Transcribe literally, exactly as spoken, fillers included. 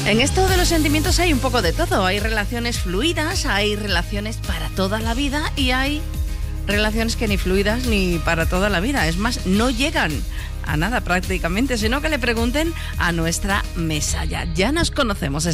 En esto de los sentimientos hay un poco de todo. Hay relaciones fluidas, hay relaciones para toda la vida y hay relaciones que ni fluidas ni para toda la vida. Es más, no llegan a nada prácticamente, sino que le pregunten a nuestra Mesalla. Ya nos conocemos.